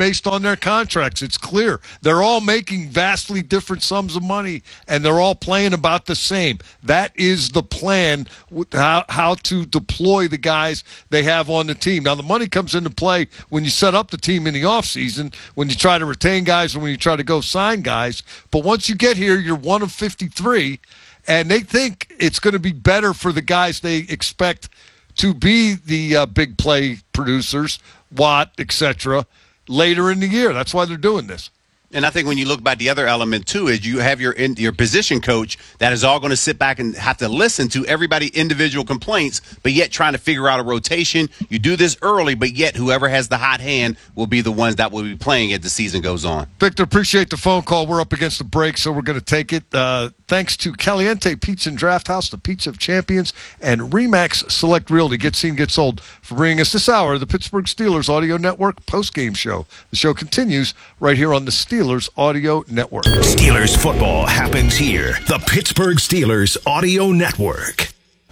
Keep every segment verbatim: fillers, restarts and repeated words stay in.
based on their contracts. It's clear. They're all making vastly different sums of money, and they're all playing about the same. That is the plan, how, how to deploy the guys they have on the team. Now, the money comes into play when you set up the team in the offseason, when you try to retain guys and when you try to go sign guys. But once you get here, you're one of fifty-three, and they think it's going to be better for the guys they expect to be the uh, big play producers, Watt, et cetera, later in the year. That's why they're doing this. And I think when you look back, the other element, too, is you have your in, your position coach that is all going to sit back and have to listen to everybody individual complaints, but yet trying to figure out a rotation. You do this early, but yet whoever has the hot hand will be the ones that will be playing as the season goes on. Victor, appreciate the phone call. We're up against the break, so we're going to take it. Uh, thanks to Caliente Pizza and Draft House, the Pizza of Champions, and Remax Select Realty. Get seen, get sold for bringing us this hour of the Pittsburgh Steelers Audio Network postgame show. The show continues right here on the Steelers Audio Network. Steelers football happens here. The Pittsburgh Steelers Audio Network.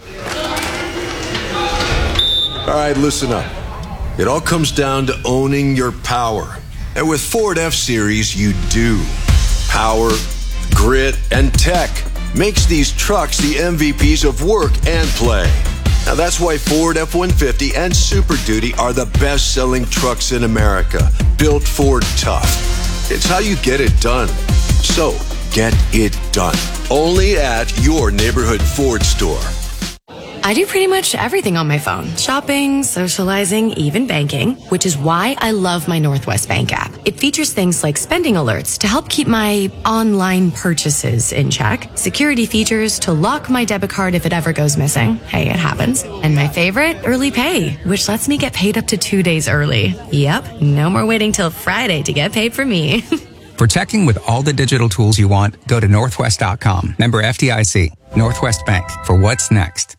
All right, listen up. It all comes down to owning your power. And with Ford F-Series, you do. Power, grit, and tech makes these trucks the M V Ps of work and play. Now that's why Ford F one fifty and Super Duty are the best-selling trucks in America. Built Ford tough. It's how you get it done. So, get it done. Only at your neighborhood Ford store. I do pretty much everything on my phone. Shopping, socializing, even banking, which is why I love my Northwest Bank app. It features things like spending alerts to help keep my online purchases in check, security features to lock my debit card if it ever goes missing. Hey, it happens. And my favorite, early pay, which lets me get paid up to two days early. Yep, no more waiting till Friday to get paid for me. For checking with all the digital tools you want, go to northwest dot com. Member F D I C. Northwest Bank. For what's next.